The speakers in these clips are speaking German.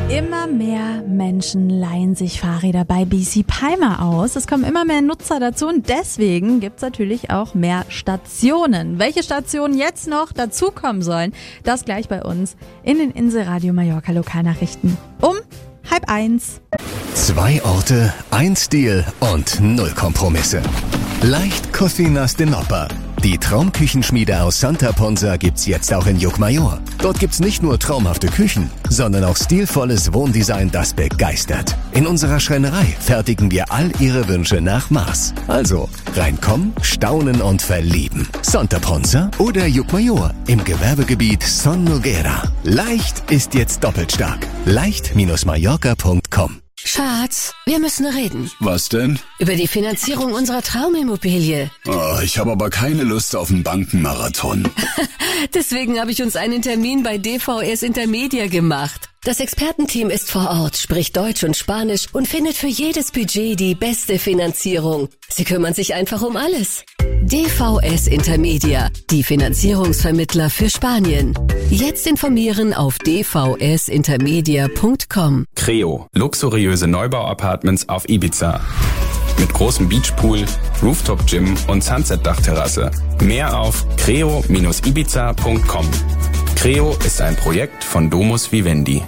Immer mehr Menschen leihen sich Fahrräder bei BC Palmer aus. Es kommen immer mehr Nutzer dazu und deswegen gibt es natürlich auch mehr Stationen. Welche Stationen jetzt noch dazukommen sollen, das gleich bei uns in den Inselradio Mallorca Lokalnachrichten um 12:30. 2 Orte, 1 Stil und 0 Kompromisse. Leicht Cocinas de Nopper. Die Traumküchenschmiede aus Santa Ponsa gibt's jetzt auch in Llucmajor. Dort gibt's nicht nur traumhafte Küchen, sondern auch stilvolles Wohndesign, das begeistert. In unserer Schreinerei fertigen wir all Ihre Wünsche nach Maß. Also reinkommen, staunen und verlieben. Santa Ponsa oder Llucmajor im Gewerbegebiet Son Noguera. Leicht ist jetzt doppelt stark. leicht-mallorca.com. Schatz, wir müssen reden. Was denn? Über die Finanzierung unserer Traumimmobilie. Oh, ich habe aber keine Lust auf einen Bankenmarathon. Deswegen habe ich uns einen Termin bei DVS Intermedia gemacht. Das Expertenteam ist vor Ort, spricht Deutsch und Spanisch und findet für jedes Budget die beste Finanzierung. Sie kümmern sich einfach um alles. DVS Intermedia, die Finanzierungsvermittler für Spanien. Jetzt informieren auf dvsintermedia.com. Creo, luxuriöse Neubau-Apartments auf Ibiza. Mit großem Beachpool, Rooftop-Gym und Sunset-Dachterrasse. Mehr auf creo-ibiza.com. Creo ist ein Projekt von Domus Vivendi.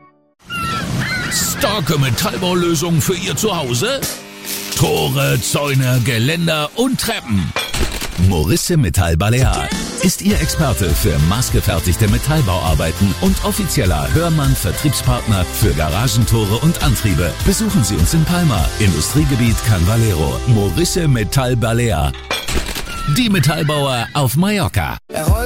Starke Metallbaulösungen für Ihr Zuhause? Tore, Zäune, Geländer und Treppen. Morisse Metall Balear ist Ihr Experte für maßgefertigte Metallbauarbeiten und offizieller Hörmann-Vertriebspartner für Garagentore und Antriebe. Besuchen Sie uns in Palma, Industriegebiet Can Valero. Morisse Metall Balear. Die Metallbauer auf Mallorca.